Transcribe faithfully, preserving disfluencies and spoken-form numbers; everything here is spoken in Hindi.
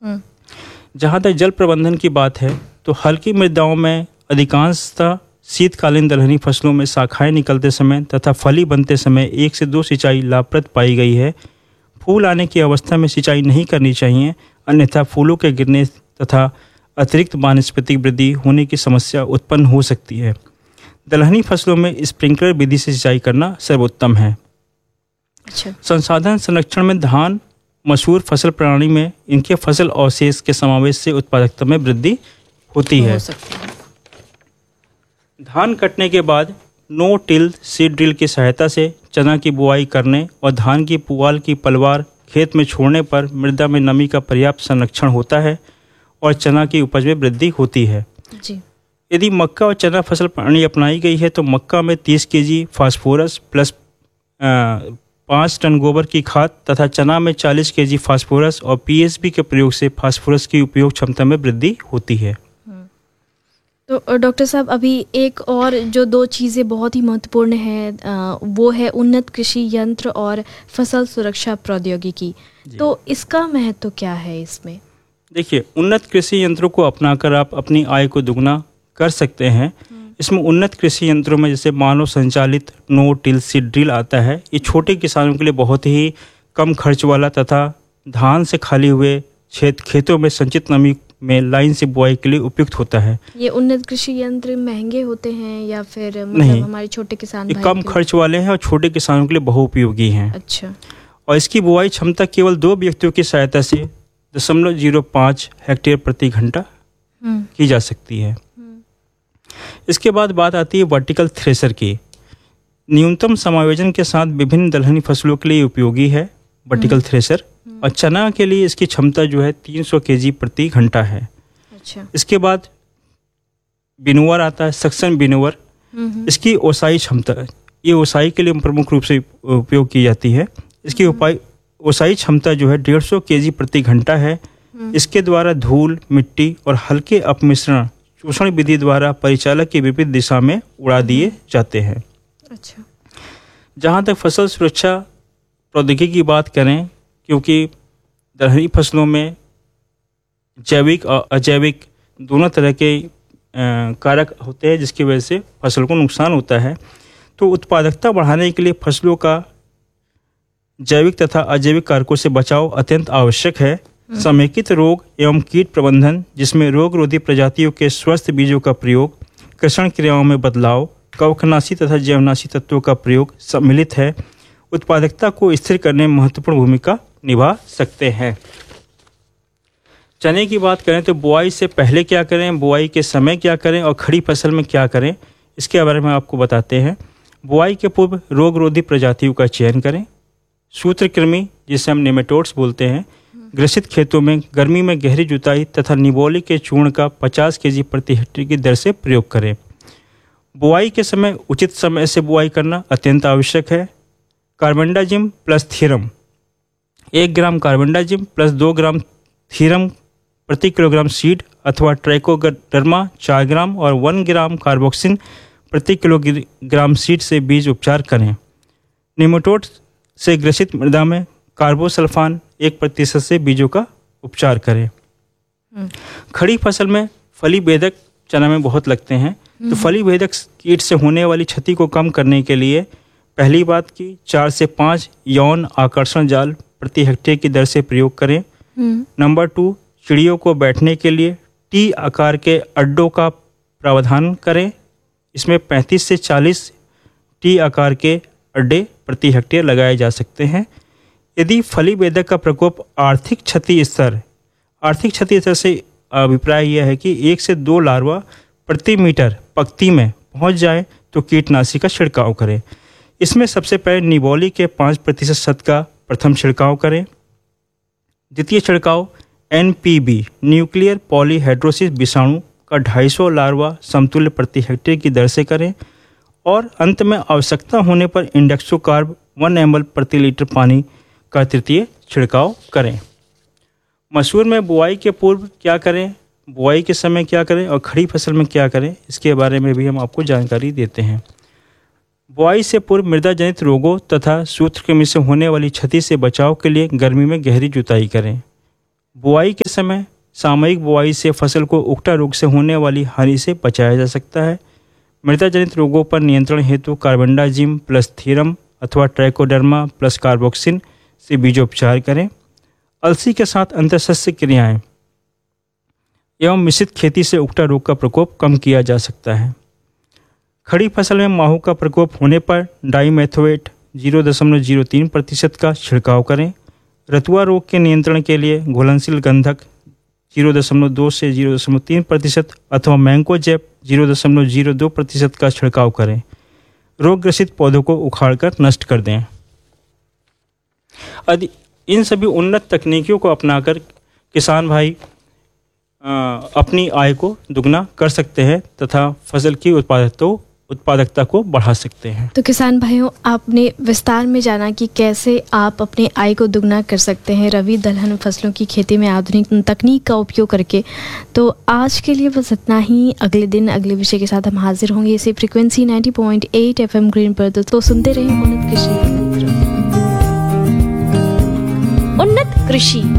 हम्म। जहाँ तक जल प्रबंधन की बात है तो हल्की मृदाओं में अधिकांशतः शीतकालीन दलहनी फसलों में शाखाएं निकलते समय तथा फली बनते समय एक से दो सिंचाई लाभप्रद पाई गई है। फूल आने की अवस्था में सिंचाई नहीं करनी चाहिए, अन्यथा फूलों के गिरने तथा अतिरिक्त वानस्पतिक वृद्धि होने की समस्या उत्पन्न हो सकती है। दलहनी फसलों में स्प्रिंकलर विधि से सिंचाई करना सर्वोत्तम है। अच्छा। संसाधन संरक्षण में धान मसूर फसल प्रणाली में इनके फसल अवशेष के समावेश से उत्पादकता में वृद्धि होती है। धान कटने के बाद नो टिल सीड ड्रिल की सहायता से चना की बुआई करने और धान की पुआल की पलवार खेत में छोड़ने पर मृदा में नमी का पर्याप्त संरक्षण होता है और चना की उपज में वृद्धि होती है। जी। यदि मक्का और चना फसल प्रणाली अपनाई गई है तो मक्का में तीस केजी फास्फोरस प्लस पाँच टन गोबर की खाद तथा चना में चालीस केजी फास्फोरस और पीएसबी के प्रयोग से फास्फोरस की उपयोग क्षमता में वृद्धि होती है। तो डॉक्टर साहब, अभी एक और जो दो चीज़ें बहुत ही महत्वपूर्ण है वो है उन्नत कृषि यंत्र और फसल सुरक्षा प्रौद्योगिकी। तो इसका महत्व क्या है इसमें? देखिए, उन्नत कृषि यंत्रों को अपनाकर आप अपनी आय को दुगना कर सकते हैं। इसमें उन्नत कृषि यंत्रों में जैसे मानव संचालित नो टिल सीड ड्रिल आता है। ये छोटे किसानों के लिए बहुत ही कम खर्च वाला तथा धान से खाली हुए खेत खेतों में संचित नमी में लाइन से बुआई के लिए उपयुक्त होता है। ये उन्नत कृषि यंत्र महंगे होते हैं या फिर मतलब नहीं, हमारे छोटे किसान ये कम खर्च वाले हैं और छोटे किसानों के लिए बहुउपयोगी हैं। अच्छा। और इसकी बुआई क्षमता केवल दो व्यक्तियों की सहायता से दशमलव जीरो पाँच हेक्टेयर प्रति घंटा की जा सकती है। इसके बाद बात आती है वर्टिकल थ्रेशर की। न्यूनतम समायोजन के साथ विभिन्न दलहनी फसलों के लिए उपयोगी है वर्टिकल थ्रेशर। और चना के लिए इसकी क्षमता जो है तीन सौ केजी प्रति घंटा है। अच्छा। इसके बाद बिनोवर आता है, सक्शन बिनोवर। इसकी ओसाई क्षमता, ये ओसाई के लिए प्रमुख रूप से उपयोग की जाती है। इसकी उपाय ओसाई क्षमता जो है डेढ़ सौ केजी प्रति घंटा है। इसके द्वारा धूल मिट्टी और हल्के अपमिश्रण शोषण विधि द्वारा परिचालक की विपरीत दिशा में उड़ा दिए जाते हैं। अच्छा। जहाँ तक फसल सुरक्षा प्रौद्योगिकी की बात करें, क्योंकि दलहनी फसलों में जैविक और अजैविक दोनों तरह के कारक होते हैं जिसकी वजह से फसल को नुकसान होता है, तो उत्पादकता बढ़ाने के लिए फसलों का जैविक तथा अजैविक कारकों से बचाव अत्यंत आवश्यक है। समेकित रोग एवं कीट प्रबंधन, जिसमें रोग रोधी प्रजातियों के स्वस्थ बीजों का प्रयोग, कृषण क्रियाओं में बदलाव, कवकनाशी तथा जैवनाशी तत्वों का प्रयोग सम्मिलित है, उत्पादकता को स्थिर करने में महत्वपूर्ण भूमिका निभा सकते हैं। चने की बात करें तो बुआई से पहले क्या करें, बुआई के समय क्या करें और खड़ी फसल में क्या करें, इसके बारे में आपको बताते हैं। बुआई के पूर्व रोग रोधी प्रजातियों का चयन करें। सूत्रकृमि, जिसे हम नेमेटोड्स बोलते हैं, ग्रसित खेतों में गर्मी में गहरी जुताई तथा निबोली के चूर्ण का पचास केजी प्रति हेक्टेयर की दर से प्रयोग करें। बुआई के समय उचित समय से बुआई करना अत्यंत आवश्यक है। कार्बेंडाजिम प्लस थीरम, एक ग्राम कार्बेंडाजिम प्लस दो ग्राम थीरम प्रति किलोग्राम सीड अथवा ट्राइकोडर्मा चार ग्राम और वन ग्राम कार्बोक्सिन प्रति किलोग्राम सीड से बीज उपचार करें। निमेटोड से ग्रसित मृदा में कार्बोसल्फान एक प्रतिशत से बीजों का उपचार करें। खड़ी फसल में फली भेदक चना में बहुत लगते हैं, तो फली भेदक कीट से होने वाली क्षति को कम करने के लिए पहली बात की चार से पाँच यौन आकर्षण जाल प्रति हेक्टेयर की दर से प्रयोग करें। नंबर टू, चिड़ियों को बैठने के लिए टी आकार के अड्डों का प्रावधान करें। इसमें पैंतीस से चालीस टी आकार के अड्डे प्रति हेक्टेयर लगाए जा सकते हैं। यदि फली भेदक का प्रकोप आर्थिक क्षति स्तर आर्थिक क्षति स्तर से अभिप्राय यह है कि एक से दो लार्वा प्रति मीटर पंक्ति में पहुंच जाए तो कीटनाशी का छिड़काव करें। इसमें सबसे पहले निबोली के पाँच प्रतिशत शत का प्रथम छिड़काव करें। द्वितीय छिड़काव N P B nuclear polyhedrosis विषाणु का ढाई सौ लार्वा समतुल्य प्रति हेक्टेयर की दर से करें और अंत में आवश्यकता होने पर इंडेक्सोकार्ब वन एम एल प्रति लीटर पानी का तृतीय छिड़काव करें। मसूर में बुआई के पूर्व क्या करें, बुआई के समय क्या करें और खड़ी फसल में क्या करें, इसके बारे में भी हम आपको जानकारी देते हैं। बुआई से पूर्व मृदा जनित रोगों तथा सूत्रकृमि से होने वाली क्षति से बचाव के लिए गर्मी में गहरी जुताई करें। बुआई के समय सामयिक बुआई से फसल को उकटा रोग से होने वाली हानि से बचाया जा सकता है। मृदा जनित रोगों पर नियंत्रण हेतु कार्बेंडाजिम प्लस थीरम अथवा ट्राइकोडर्मा प्लस कार्बोक्सिन से बीजोपचार करें। अलसी के साथ अंतःसस्य क्रियाएं एवं मिश्रित खेती से उकटा रोग का प्रकोप कम किया जा सकता है। खड़ी फसल में माहू का प्रकोप होने पर डाइमेथोएट जीरो दशमलव जीरो तीन प्रतिशत का छिड़काव करें। रतुआ रोग के नियंत्रण के लिए घुलनशील गंधक जीरो दशमलव दो से जीरो दशमलव तीन प्रतिशत अथवा मैंकोजेब जीरो दशमलव जीरो दो प्रतिशत का छिड़काव करें। रोग ग्रसित पौधों को उखाड़कर नष्ट कर दें। यदि इन सभी उन्नत तकनीकियों को अपनाकर किसान भाई आ, अपनी आय को दुगना कर सकते हैं तथा फसल की उत्पादकता उत्पादकता को बढ़ा सकते हैं। तो किसान भाइयों, आपने विस्तार में जाना कि कैसे आप अपने आय को दुगना कर सकते हैं रबी दलहन फसलों की खेती में आधुनिक तकनीक का उपयोग करके। तो आज के लिए बस इतना ही। अगले दिन अगले विषय के साथ हम हाजिर होंगे इसी फ्रीक्वेंसी नब्बे पॉइंट आठ एफएम ग्रीन पर। तो सुनते रहें उन्नत कृषि। उन्नत कृषि